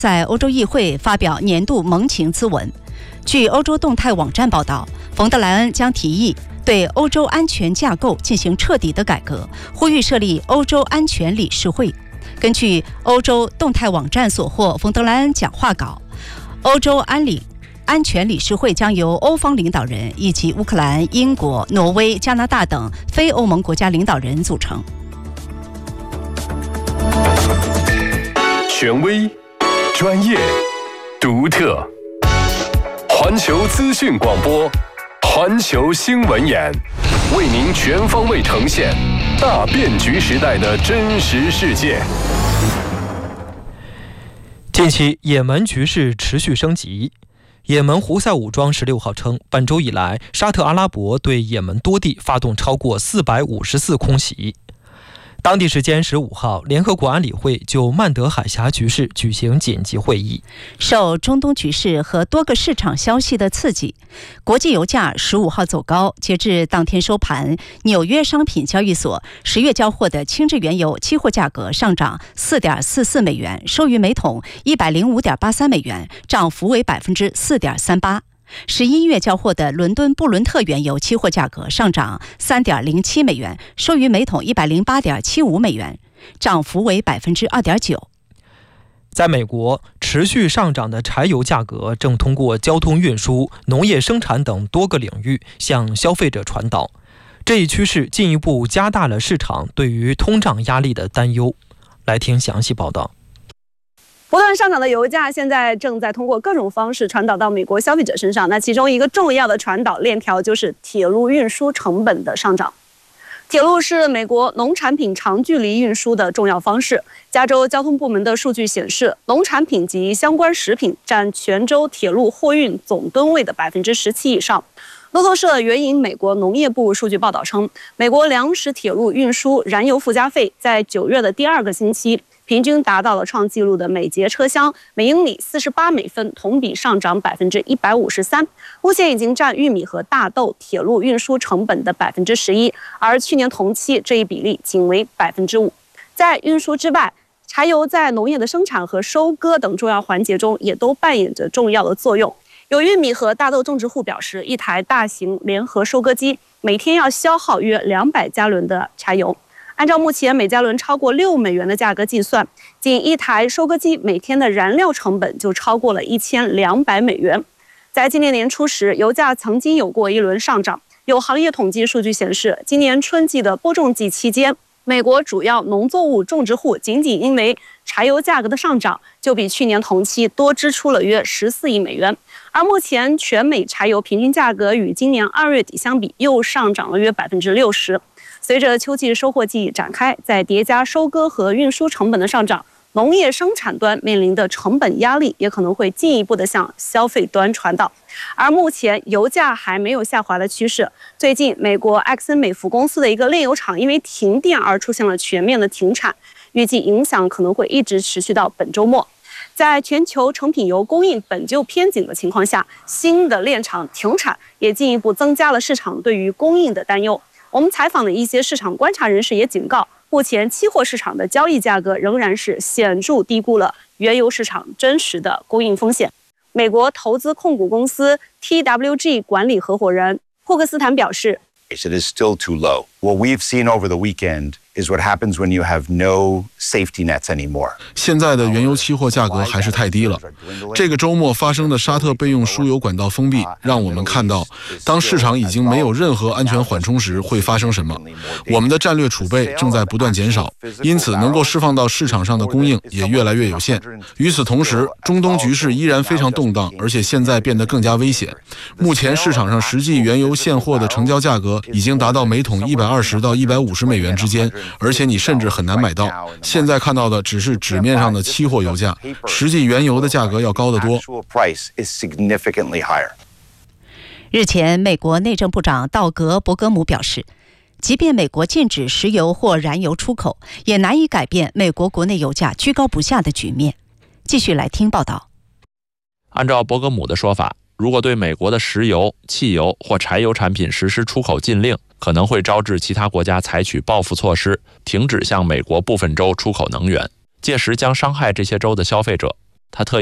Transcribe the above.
在欧洲议会发表年度盟情咨文。据欧洲动态网站报道，冯德莱恩将提议对欧洲安全架构进行彻底的改革，呼吁设立欧洲安全理事会。根据欧洲动态网站所获冯德莱恩讲话稿，欧洲安全理事会将由欧方领导人以及乌克兰、英国、挪威、加拿大等非欧盟国家领导人组成。 权威、专业、独特，环球资讯广播，环球新闻眼，为您全方位呈现大变局时代的真实世界。 近期，也门局势持续升级。也门胡塞武装16号称，本周以来，沙特阿拉伯对也门多地发动超过454空袭。当地时间15号，联合国安理会就曼德海峡局势举行紧急会议。 受中东局势和多个市场消息的刺激，国际油价15号走高。截至当天收盘，纽约商品交易所10月交货的轻质原油期货价格上涨 4.44 美元，收于每桶 105.83 美元，涨幅为 4.38%。11月交货的伦敦布伦特原油期货价格上涨 3.07 美元，收于每桶 108.75 美元，涨幅为 2.9%。 在美国，持续上涨的柴油价格正通过交通运输、农业生产等多个领域向消费者传导。这一趋势进一步加大了市场对于通胀压力的担忧。来听详细报道。 不断上涨的油价现在正在通过各种方式传导到美国消费者身上。那其中一个重要的传导链条就是铁路运输成本的上涨。铁路是美国农产品长距离运输的重要方式。加州交通部门的数据显示，农产品及相关食品占全州铁路货运总吨位的 17% 以上。路透社援引美国农业部数据报道称，美国粮食铁路运输燃油附加费在9月的第2个星期平均达到了创纪录的每节车厢每英里48美分，同比上涨 153%， 目前已经占玉米和大豆铁路运输成本的 11%， 而去年同期这一比例仅为 5%。 在运输之外，柴油在农业的生产和收割等重要环节中也都扮演着重要的作用。有玉米和大豆种植户表示，一台大型联合收割机每天要消耗约200加仑的柴油。按照目前每加仑超过6美元的价格计算，仅一台收割机每天的燃料成本就超过了1200美元。在今年年初时，油价曾经有过一轮上涨。有行业统计数据显示，今年春季的播种季期间，美国主要农作物种植户仅因为柴油价格的上涨，就比去年同期多支出了约14亿美元。而目前全美柴油平均价格与今年2月底相比，又上涨了约 60%。随着秋季收获季展开，在叠加收割和运输成本的上涨，农业生产端面临的成本压力也可能会进一步的向消费端传导。而目前油价还没有下滑的趋势。最近，美国埃克森美孚公司的一个炼油厂因为停电而出现了全面的停产，预计影响可能会一直持续到本周末。在全球成品油供应本就偏紧的情况下，新的炼厂停产也进一步增加了市场对于供应的担忧。我们采访的一些市场观察人士也警告，目前期货市场的交易价格仍然是显著低估了原油市场真实的供应风险。美国投资控股公司 TWG 管理合伙人霍克斯坦表示， It is still too low. What we've seen over the weekend is what happens when you have no safety nets anymore. 现在的原油期货价格还是太低了。这个周末发生的沙特备用输油管道封闭，让我们看到，当市场已经没有任何安全缓冲时会发生什么。我们的战略储备正在不断减少，因此能够释放到市场上的供应也越来越有限。与此同时，中东局势依然非常动荡，而且现在变得更加危险。目前市场上实际原油现货的成交价格已经达到每桶120到150美元之间，而且你甚至很难买到。现在看到的只是纸面上的期货油价，实际原油的价格要高得多。 日前，美国内政部长道格·伯格姆表示，即便美国禁止石油或燃油出口，也难以改变美国国内油价居高不下的局面。继续来听报道。 按照伯格姆的说法，如果对美国的石油、汽油或柴油产品实施出口禁令，可能会招致其他国家采取报复措施，停止向美国部分州出口能源，届时将伤害这些州的消费者。 他特